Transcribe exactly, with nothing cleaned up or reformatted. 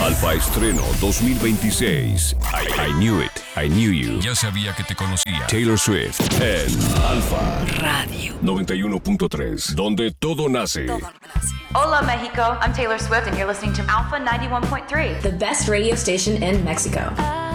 Alfa Estreno dos mil veintiséis. I, I Knew It, I Knew You. Ya sabía que te conocía. Taylor Swift en Alfa Radio noventa y uno punto tres, donde todo nace. Todo nace. Hola, Mexico. I'm Taylor Swift, and you're listening to Alpha ninety-one point three, the best radio station in Mexico.